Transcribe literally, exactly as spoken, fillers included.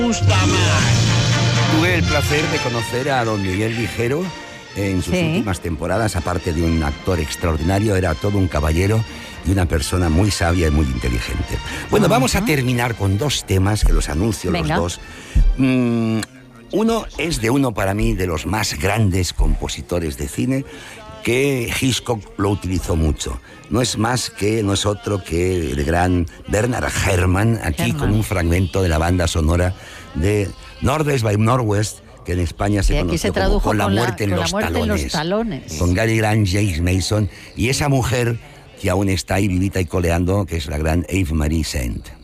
gusta más. Tuve el placer de conocer a don Miguel Ligero en sus Sí. últimas temporadas. Aparte de un actor extraordinario, era todo un caballero y una persona muy sabia y muy inteligente. Bueno, Ajá. vamos a terminar con dos temas que los anuncio Venga. los dos. Mm, uno es de uno para mí de los más grandes compositores de cine, que Hitchcock lo utilizó mucho. No es más que, no es otro que el gran Bernard Herrmann, aquí Herrmann. con un fragmento de la banda sonora de Northwest by Northwest, que en España se Y aquí conoció se tradujo como Con la con la- muerte, en, con la los muerte en talones, los talones. con Gary Grant, James Mason y esa mujer que aún está ahí vivita y coleando, que es la gran Eve Marie Saint.